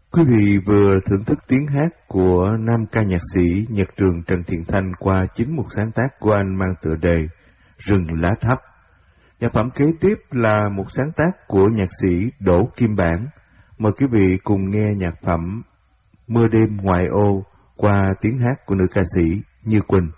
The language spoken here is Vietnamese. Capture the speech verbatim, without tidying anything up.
Quý vị vừa thưởng thức tiếng hát của nam ca nhạc sĩ Nhật Trường Trần Thiện Thanh qua chính một sáng tác của anh mang tựa đề Rừng Lá Thấp. Nhạc phẩm kế tiếp là một sáng tác của nhạc sĩ Đỗ Kim Bản. Mời quý vị cùng nghe nhạc phẩm Mưa Đêm Ngoại Ô qua tiếng hát của nữ ca sĩ Như Quỳnh.